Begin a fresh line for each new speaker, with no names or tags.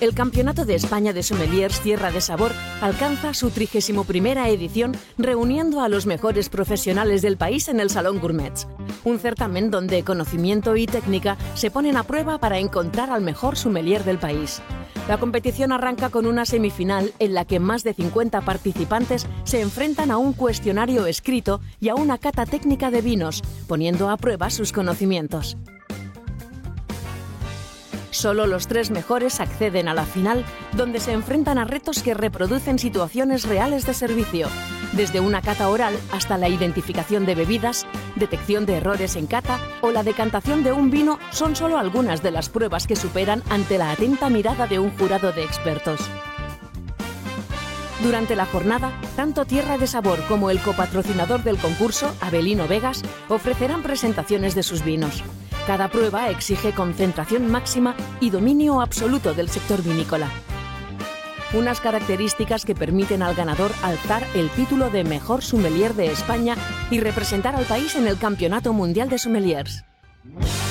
El Campeonato de España de Sommeliers Tierra de Sabor alcanza su 31ª edición, reuniendo a los mejores profesionales del país en el Salón Gourmets. Un certamen donde conocimiento y técnica se ponen a prueba para encontrar al mejor sommelier del país. La competición arranca con una semifinal en la que más de 50 participantes se enfrentan a un cuestionario escrito y a una cata técnica de vinos, poniendo a prueba sus conocimientos. Solo los 3 mejores acceden a la final, donde se enfrentan a retos que reproducen situaciones reales de servicio, desde una cata oral hasta la identificación de bebidas, detección de errores en cata o la decantación de un vino son solo algunas de las pruebas que superan ante la atenta mirada de un jurado de expertos. Durante la jornada, tanto Tierra de Sabor como el copatrocinador del concurso, Avelino Vegas, ofrecerán presentaciones de sus vinos. Cada prueba exige concentración máxima y dominio absoluto del sector vinícola. Unas características que permiten al ganador alzar el título de Mejor Sommelier de España y representar al país en el Campeonato Mundial de Sommeliers.